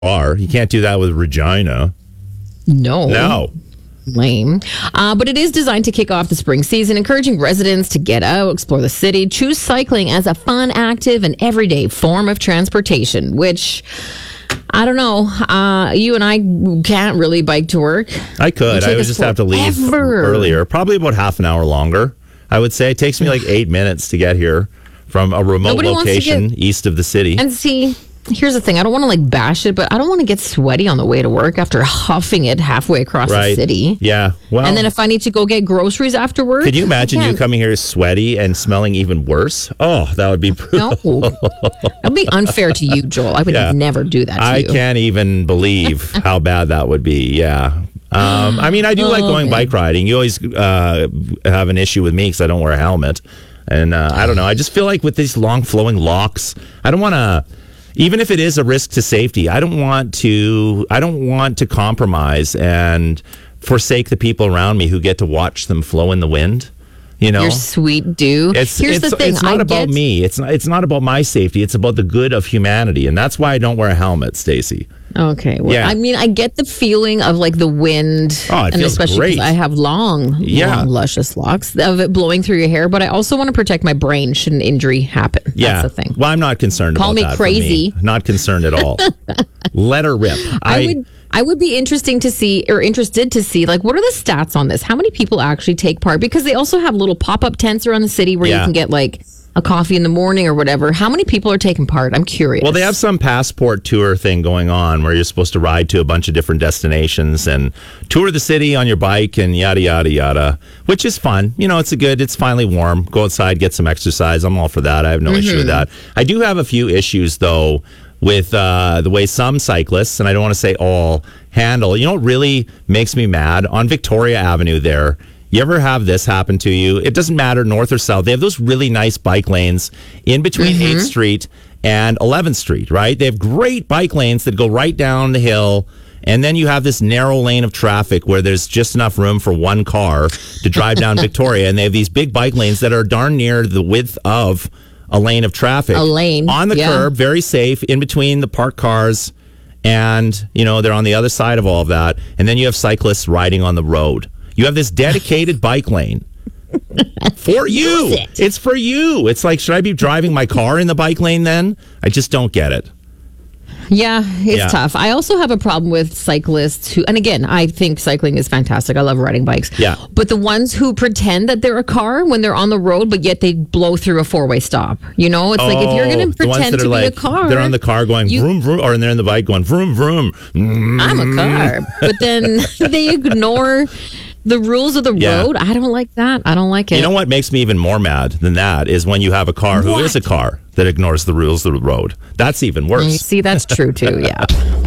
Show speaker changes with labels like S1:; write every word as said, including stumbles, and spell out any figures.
S1: car. You can't do that with Regina.
S2: No.
S1: No.
S2: Lame. Uh, but it is designed to kick off the spring season, encouraging residents to get out, explore the city, choose cycling as a fun, active, and everyday form of transportation, which... I don't know. Uh, you and I can't really bike to work.
S1: I could. I would just have to leave
S2: forever.
S1: earlier. Probably about half an hour longer, I would say. It takes me like eight minutes to get here from a remote
S2: Nobody
S1: location
S2: get,
S1: east of the city.
S2: And see, here's the thing. I don't want to like bash it, but I don't want to get sweaty on the way to work after huffing it halfway across
S1: right.
S2: the city.
S1: Yeah. Well,
S2: and then if I need to go get groceries after work.
S1: Could you imagine you coming here sweaty and smelling even worse? Oh, that would be brutal.
S2: No. That would be unfair to you, Joel. I would yeah. never do that to
S1: I
S2: you.
S1: can't even believe how bad that would be. Yeah. Um, I mean, I do oh, like going okay. bike riding. You always uh, have an issue with me because I don't wear a helmet. And uh, I don't know. I just feel like with these long flowing locks, I don't want to... Even if it is a risk to safety, I don't want to. I don't want to compromise and forsake the people around me who get to watch them flow in the wind. You know,
S2: you're sweet, dude.
S1: It's,
S2: Here's
S1: it's,
S2: the thing:
S1: it's not
S2: I
S1: about
S2: get...
S1: me. It's not. It's not about my safety. It's about the good of humanity, and that's why I don't wear a helmet, Stacey.
S2: Okay. Well,
S1: yeah.
S2: I mean, I get the feeling of like the wind,
S1: oh, it
S2: and
S1: feels
S2: especially
S1: great.
S2: because I have long,
S1: yeah.
S2: long, luscious locks of it blowing through your hair. But I also want to protect my brain should an injury happen.
S1: Yeah.
S2: That's the thing.
S1: Well, I'm not concerned
S2: Call
S1: about
S2: me
S1: that.
S2: crazy.
S1: For me. Not concerned at all. Let her rip. I,
S2: I would. I would be interesting to see, or interested to see, like, what are the stats on this? How many people actually take part? Because they also have little pop-up tents around the city where
S1: yeah.
S2: you can get, like, a coffee in the morning or whatever. How many people are taking part? I'm curious.
S1: Well, they have some passport tour thing going on where you're supposed to ride to a bunch of different destinations and tour the city on your bike and yada, yada, yada, which is fun. You know, it's a good, it's finally warm. Go outside, get some exercise. I'm all for that. I have no mm-hmm. issue with that. I do have a few issues, though, with uh, the way some cyclists, and I don't want to say all, handle. You know what really makes me mad? On Victoria Avenue there, you ever have this happen to you? It doesn't matter, north or south. They have those really nice bike lanes in between mm-hmm. eighth Street and eleventh Street, right? They have great bike lanes that go right down the hill, and then you have this narrow lane of traffic where there's just enough room for one car to drive down Victoria, and they have these big bike lanes that are darn near the width of a lane of traffic.
S2: A lane.
S1: On the
S2: yeah.
S1: curb, very safe, in between the parked cars, and, you know, they're on the other side of all of that. And then you have cyclists riding on the road. You have this dedicated bike lane for you.
S2: It.
S1: It's for you. It's like, should I be driving my car in the bike lane then? I just don't get it.
S2: Yeah, it's
S1: yeah.
S2: tough. I also have a problem with cyclists who, and again, I think cycling is fantastic. I love riding bikes.
S1: Yeah.
S2: But the ones who pretend that they're a car when they're on the road, but yet they blow through a four-way stop. You know, it's
S1: oh,
S2: like if you're going to pretend to
S1: like,
S2: be a car.
S1: They're on the car going you, vroom, vroom, or they're in the bike going vroom, vroom. Mm.
S2: I'm a car. But then they ignore the rules of the
S1: yeah.
S2: road. I don't like that. I don't like it.
S1: You know what makes me even more mad than that is when you have a car
S2: what?
S1: who is a car that ignores the rules of the road. That's even worse.
S2: See, that's true too, yeah.